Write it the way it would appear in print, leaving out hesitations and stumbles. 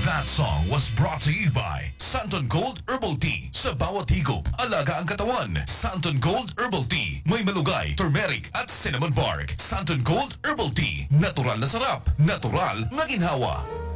That song was brought to you by Santon Gold Herbal Tea. Sa bawat higop, alaga ang katawan. Santon Gold Herbal Tea. May malugay, turmeric at cinnamon bark. Santon Gold Herbal Tea. Natural na sarap. Natural na ginhawa.